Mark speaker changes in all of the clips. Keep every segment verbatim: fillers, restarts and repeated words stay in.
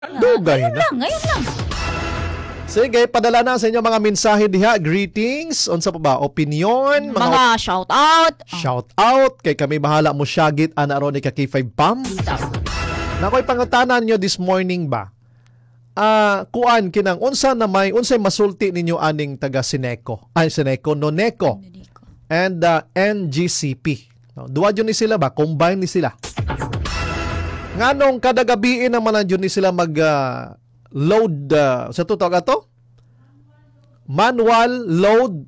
Speaker 1: Dugay
Speaker 2: Ngayon
Speaker 1: na.
Speaker 2: lang, ngayon lang.
Speaker 1: Sige, padala na sa inyo mga mensahe diha. Greetings. Unsa pa ba? Opinion. Mga,
Speaker 2: Mga shout out.
Speaker 1: shout out. Kay kami bahala mo syagit ana ron ni ka K five Pam. Nakoy pangutanan nyo this morning ba? Ah, kuan kinang unsa na may unsay masulti ninyo aning taga Sineco. Ay Sineco, Noneco and uh, N G C P. No, duwa jud ni sila ba? Combine ni sila. Nganong kada gabi naman na jud ni sila mag uh, load uh, sa to tawag ato? Manual load.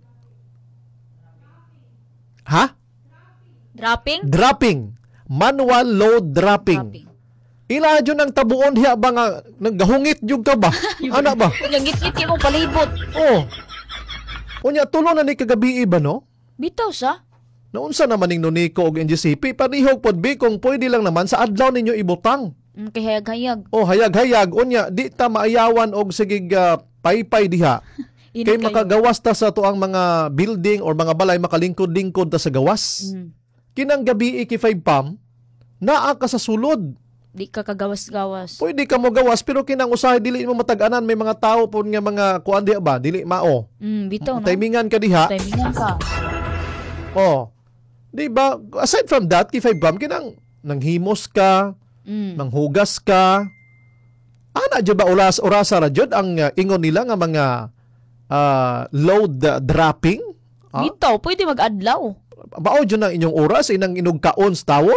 Speaker 1: Ha?
Speaker 2: Dropping?
Speaker 1: Dropping. Manual load dropping.
Speaker 2: Dropping.
Speaker 1: Ila jud ang tabuon diha ba nga naggahungit jud ka ba? Ana ba?
Speaker 2: Yung git-git yung palibot.
Speaker 1: Oh. Unya tulo na ni kagabi ba no?
Speaker 2: Bitaw sa?
Speaker 1: Naunsa naman ning Nonico og N G C P parihog pod bi kung pwede lang naman sa adlaw ninyo ibutang.
Speaker 2: Mm, kahayag-hayag.
Speaker 1: Oh, hayag-hayag unya di ta maayawan og sige uh, paypay diha.
Speaker 2: Init
Speaker 1: Kay
Speaker 2: kayo.
Speaker 1: makagawas ta sa tuang mga building or mga balay makalingkod-lingkod ta sa gawas.
Speaker 2: Mm.
Speaker 1: Kinang gabi iki five Pam naa ka sa sulod.
Speaker 2: Di ka kagawas-gawas.
Speaker 1: Pwede ka mo gawas pero kinang usahay dili mo matag-anan may mga tao po nga mga kuan diha ba dili mao.
Speaker 2: Mm, bitaw no?
Speaker 1: Timingan ka diha.
Speaker 2: Timingan ka.
Speaker 1: Oh. Di ba aside from that K five Pam kinang nanghimos ka,
Speaker 2: Mm.
Speaker 1: nanghugas ka. Ana jud ba oras orasa ra jud ang uh, ingon nila nga mga uh, load uh, dropping? Ah?
Speaker 2: Bitaw, pwede mag-adlaw.
Speaker 1: Bao jud ang inyong oras inang inugkaon sa tawo?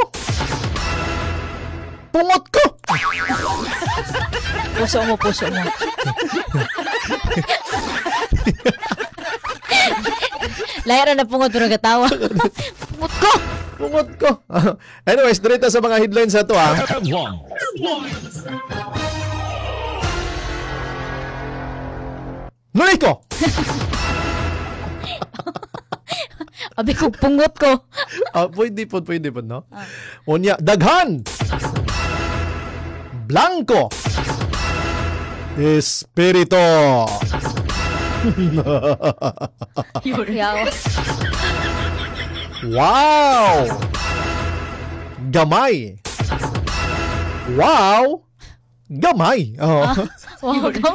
Speaker 1: Pungot ko.
Speaker 2: Puso mo, puso mo. Layara na pungod pero katawa. Pungod ko!
Speaker 1: Pungot ko. Anyways, direta sa mga headlines sa to ha. Noniko!
Speaker 2: Abi ko, pungot ko.
Speaker 1: Ah, pwede po, pwede po, no? Unya, daghan! Blanco! Espirito!
Speaker 2: Yaw.
Speaker 1: Wow! Gamay! Wow! Gamay! Oh.
Speaker 2: Wow, no?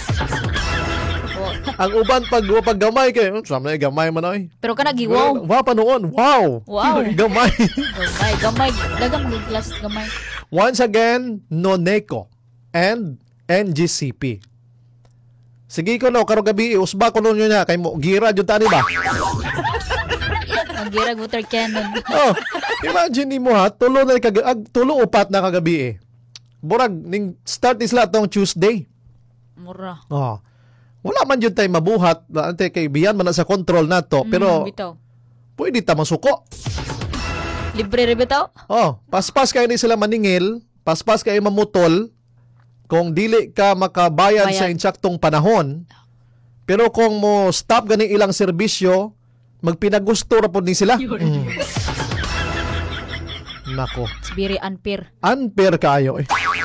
Speaker 1: Ang uban pag pag gamay kay, hmm, sama na gamay man oy.
Speaker 2: Pero ka nagiwaw.
Speaker 1: Wa pa noon. Wow.
Speaker 2: Wow.
Speaker 1: Gamay.
Speaker 2: Gamay, gamay. Dagang glass gamay.
Speaker 1: Once again, Noneco and N G C P. Sige ko no, karong gabi usba ko nun yun na kay mo gira jud tani ba?
Speaker 2: Ang girag water cannon.
Speaker 1: Oh, imagine mo ha, tulo na kag ag, tulo upat na kagabi eh. Burag ning start is la tong Tuesday.
Speaker 2: Mura.
Speaker 1: Oh. Wala man jud tay mabuhat, ante kay biyan man na sa control nato, pero
Speaker 2: Mm, bitaw.
Speaker 1: pwede ta masuko.
Speaker 2: Libre rin bitaw?
Speaker 1: Oh, paspas kayo ni sila maningil, paspas kayo mamutol, kung dili ka makabayad
Speaker 2: Bayad.
Speaker 1: sa insaktong panahon, pero kung mo stop gani ilang serbisyo, magpinagusto ra pod ni sila. Mm. Nako,
Speaker 2: It's very unfair.
Speaker 1: unfair kayo eh.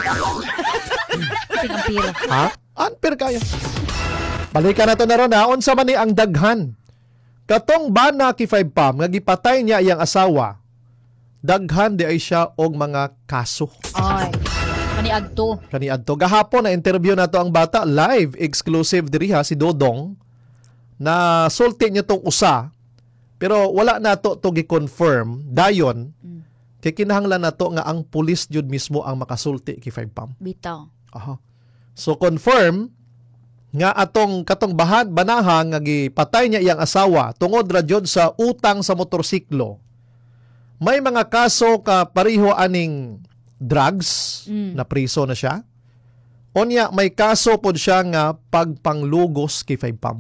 Speaker 2: Ting unfair.
Speaker 1: Ha? Unfair kayo. Balikan na to na ron ha, unsa man ni ang daghan. Katong bana ki five Pam, nga gipatay niya iyang asawa, daghan di ay siya og mga kaso.
Speaker 2: Ay. Maniag to.
Speaker 1: Kani adto gahapon na interview nato ang bata live exclusive diri ha si Dodong na sulti niya tong usa pero wala nato to gi-confirm dayon kay kinahanglan nato nga ang pulis jud mismo ang makasulti ki five Pam.
Speaker 2: Bitaw.
Speaker 1: Aha. So confirm nga atong katong bahad banahan nga gipatay niya iyang asawa tungod ra jud sa utang sa motorsiklo. May mga kaso ka pareho aning drugs
Speaker 2: Mm.
Speaker 1: na priso na siya. Unya may kaso pod siya nga pagpanglugos kay five Pam.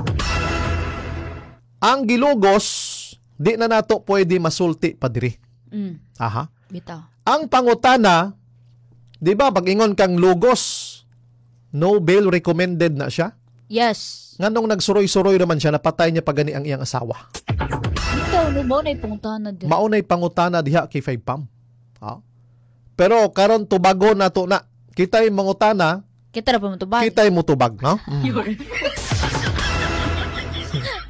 Speaker 1: Ang gilugos di na nato pwede masulti pa diri.
Speaker 2: Mm.
Speaker 1: Aha.
Speaker 2: Bitaw.
Speaker 1: Ang pangutana, di ba pag ingon kang lugos, no bail recommended na siya?
Speaker 2: Yes.
Speaker 1: Nganong nagsuroy-suroy naman siya, napatay niya pagani ang iyang asawa.
Speaker 2: Bitaw, no mo na ipuntahan na din.
Speaker 1: Maunay pangutana diha kay five Pam. Ha? Pero karon tubago na to na. Kitay mangutana,
Speaker 2: Kita na pa matubag.
Speaker 1: kitay mutubag, no? Mm.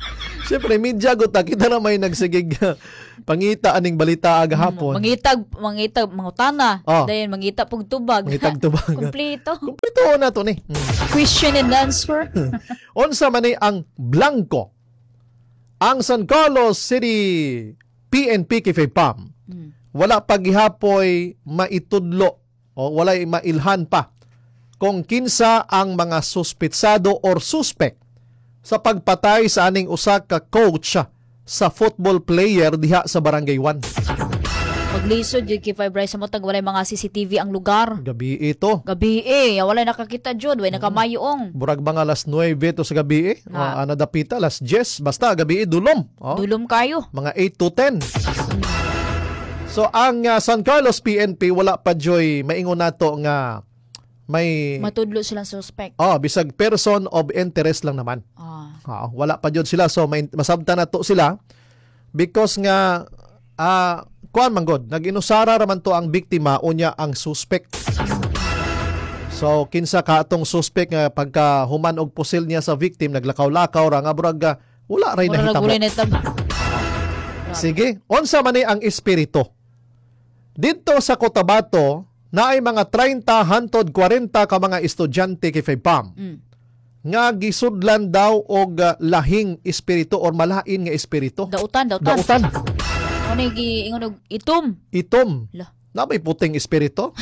Speaker 1: Siyempre, media guta, kita na may nagsigig uh, pangita aning balita agahapon.
Speaker 2: Mangitag, mangitag, mangutana.
Speaker 1: Oh.
Speaker 2: Dahil mangita pong tubag.
Speaker 1: Mangitag tubag.
Speaker 2: Kompleto.
Speaker 1: Kumpleto na to ni. Hmm.
Speaker 2: Question and answer.
Speaker 1: Unsa man ni ang blanco? Ang San Carlos City P N P Kifay-Pam.
Speaker 2: Hmm.
Speaker 1: Wala pagihapoy maitudlo o wala mailhan pa kung kinsa ang mga suspitsado or suspect sa pagpatay sa aning usa ka coach sa football player diha sa Barangay one.
Speaker 2: Paglisod yun kay Five Rise sa motag walay mga C C T V ang lugar.
Speaker 1: Gabi ito.
Speaker 2: Gabi eh, walay nakakita jud, walay nakamayong.
Speaker 1: Burag mga alas nuwebe to sa gabi eh.
Speaker 2: Ah.
Speaker 1: Uh, anadapita, alas diyes. Basta gabi eh, dulom. Oh.
Speaker 2: Dulom kayo.
Speaker 1: Mga eight to ten. So ang uh, San Carlos P N P wala pa joy maingon nato nga may
Speaker 2: Matudlo silang suspect.
Speaker 1: oh bisag person of interest lang naman.
Speaker 2: Ah.
Speaker 1: Ah, wala pa jud sila so may masabtan na to sila because nga ah kuan man god nag-inusara raman to ang biktima unya ang suspect. So kinsa ka atong suspect nga pagka human og pusil niya sa victim naglakaw-lakaw ra nga burag ah, wala ray
Speaker 2: Mura
Speaker 1: nahitabo.
Speaker 2: nagulay na tab.
Speaker 1: Sige, unsa man ni ang espiritu? Dito sa Cotabato, naay mga thirty hantod forty ka mga estudyante kay Faypam.
Speaker 2: Mm.
Speaker 1: Nga gisudlan daw og uh, lahing espiritu or malain nga espiritu.
Speaker 2: Dautan, dautan.
Speaker 1: Dautan,
Speaker 2: Ano yung giingon og itom?
Speaker 1: itom.
Speaker 2: Lah.
Speaker 1: Na may puting espiritu?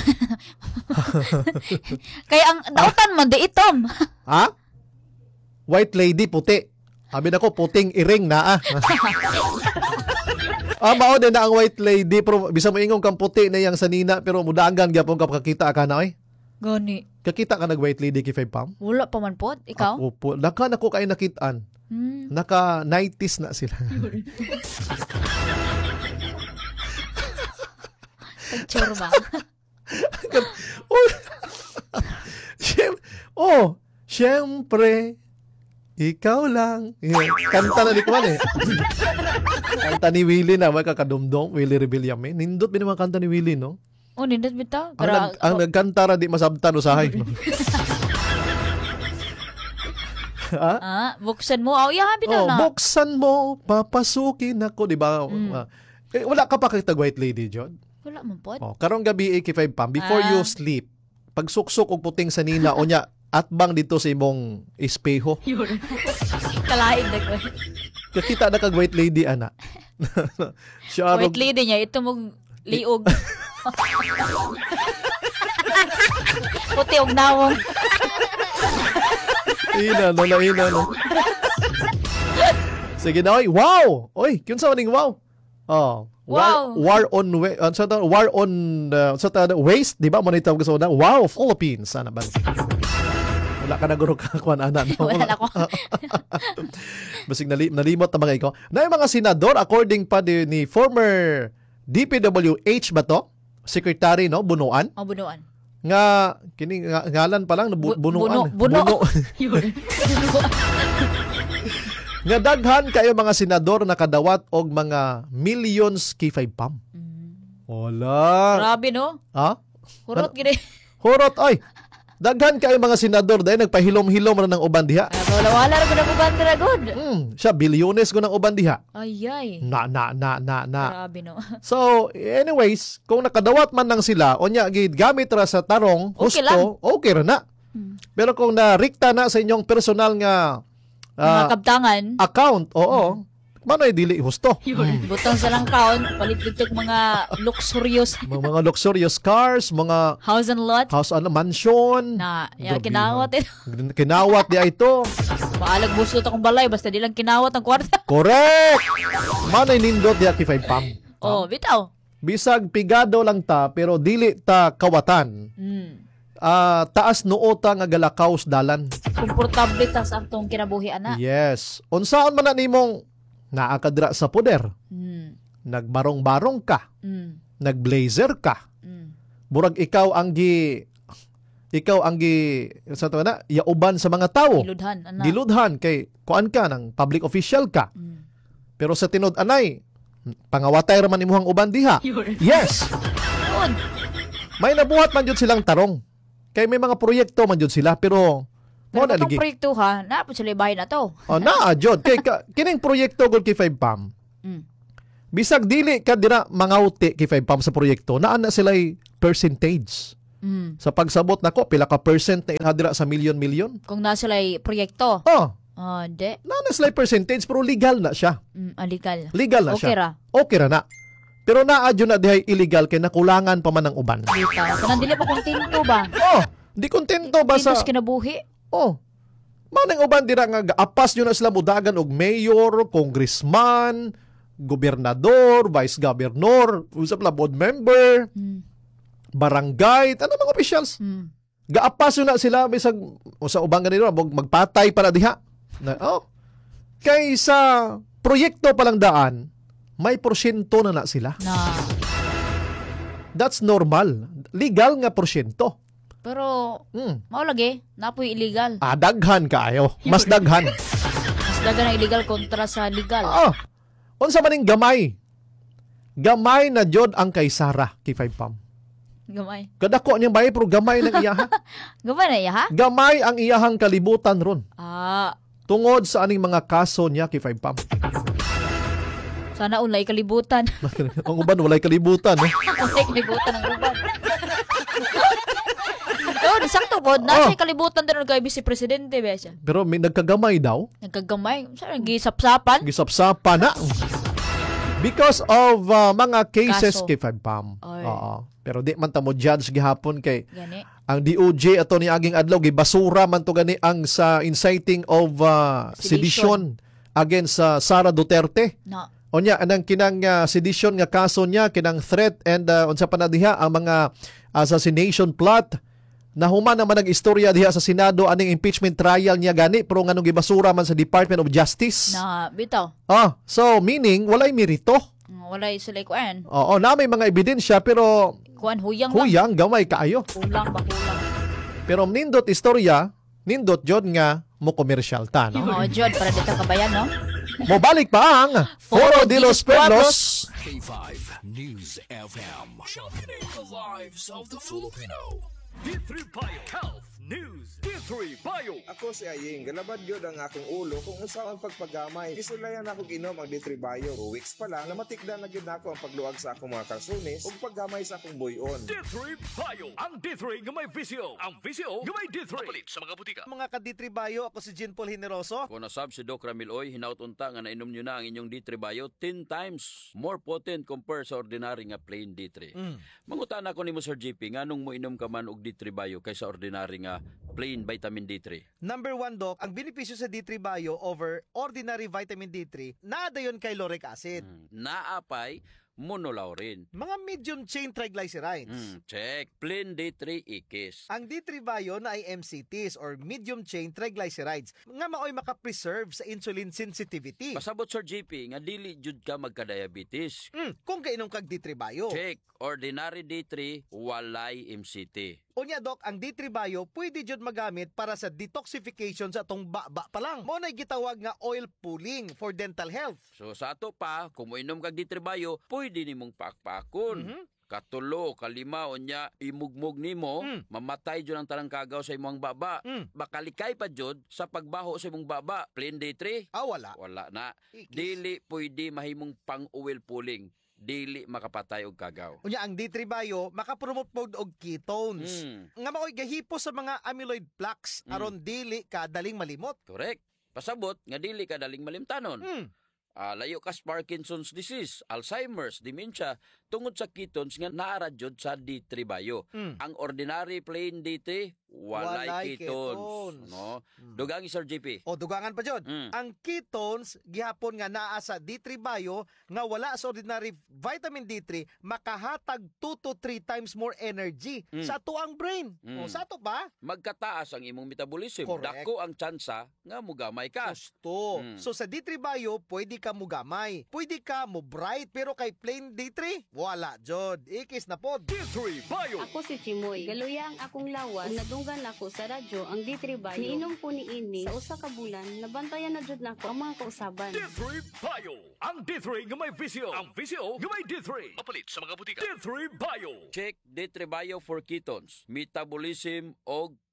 Speaker 2: Kaya ang dautan man di itom.
Speaker 1: Ha? White lady puti. Abi nako puting iring na ah. Ah, mao din na ang white lady pero bisa mo ingong kang puti na yang sanina pero mudaangan gyapon ka kakita ka na oy.
Speaker 2: Gani.
Speaker 1: Kakita ka nag white lady kay Faypam?
Speaker 2: Wala pa man pod, ikaw?
Speaker 1: Ako po. Naka na ko kayo nakitaan.
Speaker 2: Hmm.
Speaker 1: Naka nineties na sila.
Speaker 2: Picture ba?
Speaker 1: oh, Siyem- oh, siyempre, ikaw lang. Yan. Kanta na di ko man eh. Kanta ni Willie na, may kakadumdong, Willie Rebillame. Nindot bin naman kanta ni Willie, no?
Speaker 2: Oh, nindot bitaw.
Speaker 1: Ang, nag, ang nagkanta ra di masabtan usahay. No? ha?
Speaker 2: Ah, buksan mo. Oh, yeah, bitaw
Speaker 1: Oh,
Speaker 2: na.
Speaker 1: buksan mo, papasukin ako, di ba?
Speaker 2: Mm.
Speaker 1: Ah, eh, wala ka pa kita white lady, John?
Speaker 2: Wala man pod.
Speaker 1: Oh, karong gabi eighty five pam before
Speaker 2: Ah.
Speaker 1: you sleep. Pag suksok og puting sa nina o nya at bang dito sa imong espeho.
Speaker 2: Kalain na ko.
Speaker 1: Kakita na kag white lady ana. Siya
Speaker 2: White lady niya, ito mong liog. Puti og nawong.
Speaker 1: ina no na ina no. Sige na oy. Wow. Oy, kinsa maning wow? Oh. War,
Speaker 2: Wow.
Speaker 1: war on wa- uh, sa ta- war on uh, sa ta- waste, di ba? Mo ni tawag sa una. Wow, Philippines. Sana ba? Wala ka na guro ka kuan ana no.
Speaker 2: Wala na ko.
Speaker 1: Basig nali, nalimot na mga ikaw. Na yung mga senador, according pa di, ni former D P W H ba to? Secretary, no? Bunuan.
Speaker 2: Oh, bunuan.
Speaker 1: Nga, kini nga, ngalan pa lang, bu,
Speaker 2: Bu-
Speaker 1: bunuan.
Speaker 2: buno- buno.
Speaker 1: Buno. Nga daghan kayo mga senador nakadawat og mga millions kay five pam. Wala.
Speaker 2: Grabe, no?
Speaker 1: Ha?
Speaker 2: Kurot gini.
Speaker 1: Hurot, ay. Daghan kayo mga senador dahil nagpahilom-hilom ra ng uban diha.
Speaker 2: Ah, wala-wala rin ko na kuban dragod.
Speaker 1: Hmm, siya bilyones ko ng uban diha.
Speaker 2: Ay, ay.
Speaker 1: Na na na na na.
Speaker 2: Grabe, no?
Speaker 1: So, anyways, kung nakadawat man lang sila, onya gid gamit ra sa tarong,
Speaker 2: Okay
Speaker 1: husto, okay ra na.
Speaker 2: Hmm.
Speaker 1: Pero kung narikta na sa inyong personal nga
Speaker 2: Mga
Speaker 1: ah,
Speaker 2: kabtangan,
Speaker 1: account, oo, manoy dili husto.
Speaker 2: butang sa lang count, palit dito mga luxurious
Speaker 1: Mga, mga luxurious cars, mga
Speaker 2: house and lot
Speaker 1: house ano mansion.
Speaker 2: na ya,
Speaker 1: Grabe,
Speaker 2: kinawat ito.
Speaker 1: Kinawat di ay ito.
Speaker 2: Maalag busot akong balay, basta di lang kinawat ang kwarta.
Speaker 1: Correct. Manoy nindot di aki five pam.
Speaker 2: Oh, bitaw.
Speaker 1: Bisag pigado lang ta pero dili ta kawatan.
Speaker 2: Hmm.
Speaker 1: Ah, taas nuota nga galakaws dalan.
Speaker 2: Komportable tas ang tong kinabuhi ana.
Speaker 1: Yes. Unsaon man na nimong naakadra sa poder?
Speaker 2: Hmm.
Speaker 1: Nagbarong-barong ka,
Speaker 2: Hmm.
Speaker 1: nagblazer ka.
Speaker 2: Hmm.
Speaker 1: Burag ikaw ang gi ikaw ang gi sa to na yauban sa mga tao.
Speaker 2: Iludhan ana.
Speaker 1: Giludhan kay kuan ka ng public official ka.
Speaker 2: Hmm.
Speaker 1: Pero sa tinud anay pangawatay ra man imuhang uban diha. Yes.
Speaker 2: Yun.
Speaker 1: May nabuhat man jud silang tarong. Kay may mga proyekto man jud sila pero Mo
Speaker 2: Pero
Speaker 1: na
Speaker 2: itong
Speaker 1: ligi.
Speaker 2: proyekto ha, napon sila bahay na to.
Speaker 1: Oh, naa jud kay ka, kining proyekto gud kay five pam.
Speaker 2: Mm.
Speaker 1: Bisag dili ka dira mangawti kay five pam sa proyekto, naa na sila percentage.
Speaker 2: Mm.
Speaker 1: Sa pagsabot nako pila ka percent na ilha dira sa milyon-milyon.
Speaker 2: Kung na sila proyekto.
Speaker 1: Oh,
Speaker 2: Ah, di.
Speaker 1: naa na sila percentage pero legal na siya.
Speaker 2: Mm, illegal.
Speaker 1: Legal na
Speaker 2: Okay
Speaker 1: siya.
Speaker 2: ra.
Speaker 1: Okay ra na. Pero naa jud na dihay illegal kay nakulangan pa man ng uban.
Speaker 2: Dita. Kanang dili pa kontento ba?
Speaker 1: Oh, di kontento ba sa
Speaker 2: Dito sa kinabuhi.
Speaker 1: Oh. Manang uban dira nga apas yun na sila mudagan og mayor, congressman, gobernador, vice governor, usap la board member,
Speaker 2: Mm.
Speaker 1: barangay, ano mga officials.
Speaker 2: Mm.
Speaker 1: Gaapas yun na sila bisag usa ubang ganito mag- magpatay para diha. Na, oh. Kay sa proyekto palang daan, may porsyento na na sila.
Speaker 2: Na.
Speaker 1: That's normal. Legal nga porsyento.
Speaker 2: Pero
Speaker 1: Hmm.
Speaker 2: mao lagi, napoy illegal.
Speaker 1: Ah, daghan kaayo. Mas daghan.
Speaker 2: Mas dagan ang illegal kontra sa legal.
Speaker 1: Ah, unsa maning gamay? Gamay na jud ang kay Sarah kay five pam.
Speaker 2: Gamay.
Speaker 1: Kadako niyang bayay pero gamay ng iyaha.
Speaker 2: Gamay na iya ha?
Speaker 1: Gamay ang iyahang kalibutan ron.
Speaker 2: Ah,
Speaker 1: Tungod sa aning mga kaso niya kay five pam.
Speaker 2: sana unlay kalibutan.
Speaker 1: Ang uban walay kalibutan. Eh.
Speaker 2: Kasi kalibutan ang uban. Oh, sakto po.
Speaker 1: Oh.
Speaker 2: Nasa kalibutan din ang kay Vice Presidente, Besya.
Speaker 1: Pero may nagkagamay daw.
Speaker 2: Nagkagamay. Saan gisapsapan?
Speaker 1: Gisapsapa na. Because of uh, mga cases
Speaker 2: Kaso.
Speaker 1: kay five pam.
Speaker 2: Ay.
Speaker 1: Oo. Pero di man ta mo judge gihapon kay
Speaker 2: Gani.
Speaker 1: ang D O J ato ni aging adlaw gibasura man to gani ang sa inciting of uh, sedition.
Speaker 2: Sedition.
Speaker 1: against sa Sara Duterte.
Speaker 2: Na.
Speaker 1: Onya anang kinang uh, sedition nga kaso niya, kinang threat and uh, unsa pa na diha ang mga assassination plot. Nahuman naman nag-istorya diha sa Senado aning impeachment trial niya gani pero nganong gibasura man sa Department of Justice.
Speaker 2: Na, bitaw.
Speaker 1: Ah, so meaning walay merito.
Speaker 2: Walay sila kuan.
Speaker 1: Oo, na may mga ebidensya pero
Speaker 2: Kuan, huyang lang.
Speaker 1: huyang gamay kaayo.
Speaker 2: Kulang ba, kulang.
Speaker 1: Pero nindot istorya, nindot jud nga mo commercial ta, no?
Speaker 2: Oh, Jod, para dito kabayan, no?
Speaker 1: Mobalik pa ang Foro de los Pueblos.
Speaker 3: K five News F M. Championing the lives of the Filipino.
Speaker 4: D three Bio Health News. D three Bio.
Speaker 5: Ako si Aying, galabad yun ang akong ulo kung usaw ang pagpagamay. Isulayan ako ginom ang D three Bio. Two weeks pa lang, namatikda na gid nako ang pagluag sa akong mga kalsunis ug paggamay sa akong buyon.
Speaker 4: D three Bio. Ang D three nga may visio. Ang visio nga may D three. Mapalit sa mga butika.
Speaker 6: Mga ka-D three Bio, ako si Jean Paul Generoso.
Speaker 7: Kung nasab si Doc Ramiloy, hinautunta nga nainom nyo na ang inyong D three Bio ten times more potent compare sa ordinary nga plain D three.
Speaker 6: Mm.
Speaker 7: Mangutan ako ni mo Sir G P, nganong mo inom ka man og D three Bio kaysa ordinary nga plain vitamin D three?
Speaker 6: Number one, Doc, ang benepisyo sa D three Bio over ordinary vitamin D three, naada yun kay lauric acid.
Speaker 7: Mm. Naapay monolaurin.
Speaker 6: Mga medium chain triglycerides.
Speaker 7: Mm, check. Plain D three ikis.
Speaker 6: Ang D three Bio na ay M C Ts or medium chain triglycerides nga maoy makapreserve sa insulin sensitivity.
Speaker 7: Pasabot Sir G P nga dili jud ka magka-diabetes.
Speaker 6: Mm, kung kainom kag D three Bio.
Speaker 7: Check. Ordinary D three walay M C T.
Speaker 6: Unya, Doc, ang D three Bio pwede jud magamit para sa detoxification sa atong baba pa lang. Mo na gitawag nga oil pulling for dental health.
Speaker 7: So sa ato pa, kung moinom kag D three Bio, pwede nimong pakpakon.
Speaker 6: Mhm.
Speaker 7: Katulo, kalima, unya, imugmog nimo,
Speaker 6: Mm.
Speaker 7: mamatay jud ang tanang kagaw sa imong baba.
Speaker 6: Mm.
Speaker 7: Bakalikay pa jud sa pagbaho sa imong baba. Plain D three,
Speaker 6: Ah, wala.
Speaker 7: wala na.
Speaker 6: Ikis.
Speaker 7: Dili pwede mahimong pang-oil pulling. Dili makapatay og kagaw.
Speaker 6: Unya, ang D three Bio makapromote pod og ketones.
Speaker 7: Mm.
Speaker 6: Nga maoy gahipo sa mga amyloid plaques
Speaker 7: Mm.
Speaker 6: aron dili ka daling malimot.
Speaker 7: Correct. Pasabot nga dili ka daling malimtanon.
Speaker 6: Mm.
Speaker 7: Ah, layo ka sa Parkinson's disease, Alzheimer's, dementia, tungod sa ketones nga naara jud sa D three Bio.
Speaker 6: Mm.
Speaker 7: Ang ordinary plain D three, walay,
Speaker 6: Walay
Speaker 7: ketones.
Speaker 6: ketones.
Speaker 7: No?
Speaker 6: Mm.
Speaker 7: Dugang Sir G P.
Speaker 6: O dugangan pa jud.
Speaker 7: Mm.
Speaker 6: Ang ketones gihapon nga naa sa D three Bio nga wala sa ordinary vitamin D three makahatag two to three times more energy
Speaker 7: Mm.
Speaker 6: sa tuang brain.
Speaker 7: Mm.
Speaker 6: O sa to ba?
Speaker 7: Magkataas ang imong metabolism.
Speaker 6: Correct.
Speaker 7: Dako ang tsansa nga mugamay ka.
Speaker 6: Gusto.
Speaker 7: Mm.
Speaker 6: So sa D three Bio pwede ka mo gamay. Pwede ka mo bright pero kay plain D three wala jud. Ikis na pod.
Speaker 4: D three Bio.
Speaker 8: Ako si Chimoy. Galuya ang akong lawas. Ug nadunggan ako sa radyo ang D three Bio. Niinom ko ni ini sa usa ka bulan. Nabantayan na jud nako ang mga kausaban.
Speaker 4: D three Bio. Ang D three nga may visio. Ang visio nga may D three. Mapalit sa mga butika. D three Bio.
Speaker 7: Check D three Bio for ketones, metabolism og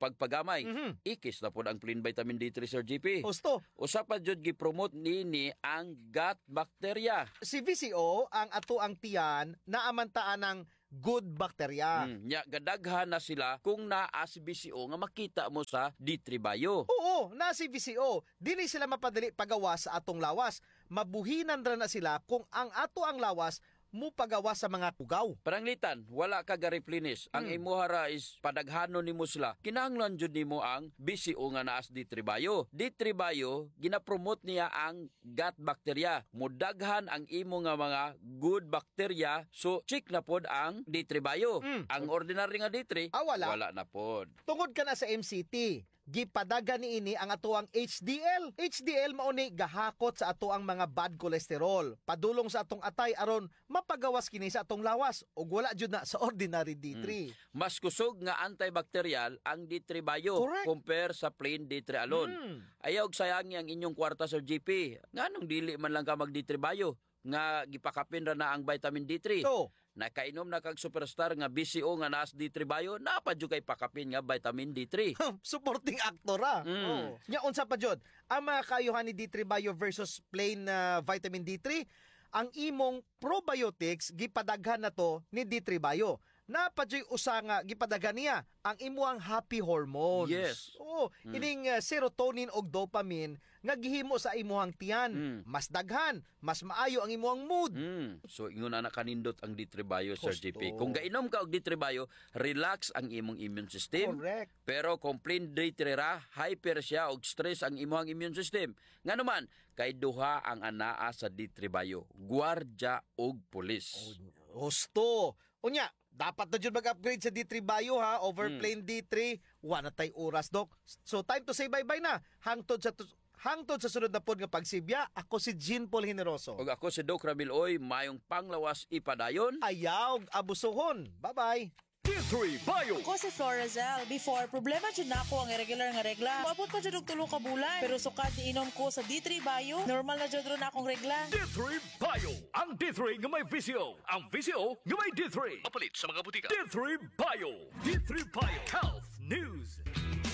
Speaker 7: pagpagamay.
Speaker 6: Mhm.
Speaker 7: Ikis na po ang plain vitamin D three, Sir G P.
Speaker 6: Gusto.
Speaker 7: Usa pa jud gi-promote nini ang gut bacteria.
Speaker 6: Si V C O ang ato ang tiyan na amantaan ng good bacteria.
Speaker 7: Mm, nya gadaghan na sila kung naa si B C O nga makita mo sa D three Bio.
Speaker 6: Oo, na si V C O. Dili sila mapadali pagawas sa atong lawas. Mabuhinan ra na sila kung ang ato ang lawas mo pagawas sa mga tugaw.
Speaker 7: Paranglitan, wala ka ga-replenish. Ang
Speaker 6: Hmm.
Speaker 7: imuhara is padaghanon nimo sila. Kinahanglan jud nimo ang B C O nga naa sa D three Bio. D three Bio gina-promote niya ang gut bacteria. Mudaghan ang imo nga mga good bacteria. So check na pod ang D three Bio.
Speaker 6: Hmm.
Speaker 7: Ang ordinary nga D three
Speaker 6: Ah, wala.
Speaker 7: wala na pod.
Speaker 6: Tungod ka na sa M C T, gipadaga ni ini ang atuang H D L. H D L mao ni gahakot sa atuang mga bad cholesterol. Padulong sa atong atay aron mapagawas kini sa atong lawas ug wala jud na sa ordinary D three.
Speaker 7: Mas kusog nga antibacterial ang D three Bio
Speaker 6: Correct.
Speaker 7: compare sa plain D three alone.
Speaker 6: Hmm.
Speaker 7: Ayaw sayangi ang inyong kwarta, Sir G P. Nganong dili man lang ka mag D three Bio nga gipakapin ra na ang vitamin D three.
Speaker 6: So,
Speaker 7: Nakainom na kag superstar nga B C O nga naas D three Bio, napadyo kay pakapin nga vitamin D three.
Speaker 6: supporting actor ah.
Speaker 7: Mm.
Speaker 6: Oh. Nya unsa pa jud? Ang mga kaayuhan ni D three Bio versus plain na vitamin D three, ang imong probiotics gipadaghan na to ni D three Bio. Napadyoy usa nga gipadaghan niya ang imuang happy hormones.
Speaker 7: Yes.
Speaker 6: Oo,
Speaker 7: Mm.
Speaker 6: ining uh, serotonin og dopamine nga gihimo sa imuhang tiyan.
Speaker 7: Mm.
Speaker 6: Mas daghan, mas maayo ang imuhang mood.
Speaker 7: Mm. So ingon na kanindot ang D three Bio, Sir G P.
Speaker 6: Gusto.
Speaker 7: Kung gainom ka og D three Bio, relax ang imong immune system.
Speaker 6: Correct.
Speaker 7: Pero kung plain D three ra, hyper siya og stress ang imong immune system. Nga naman, kay duha ang anaa sa D three Bio, gwardya og pulis.
Speaker 6: Gusto. Unya, dapat na dyan mag-upgrade sa D three Bio ha, over
Speaker 7: Mm.
Speaker 6: plain D three, wala tay oras dok. So time to say bye-bye na. Hangtod sa hangtod sa sunod na pod nga pagsibya, ako si Jean Paul Generoso.
Speaker 7: Og ako si Doc Ramil Oy, mayong panglawas ipadayon.
Speaker 6: Ayaw abusohon. Bye-bye.
Speaker 4: D three Bio.
Speaker 9: Ako si Florazel. Before, problema dyan na ako ang irregular nga regla. Maabot pa dyan og tulo ka bulan. Pero sukad ni inom ko sa D three Bio, normal na dyan ron akong regla.
Speaker 4: D three Bio. Ang D three nga may visio. Ang visio nga may D three. Mapalit sa mga butika. D three Bio. D three Bio. Health News.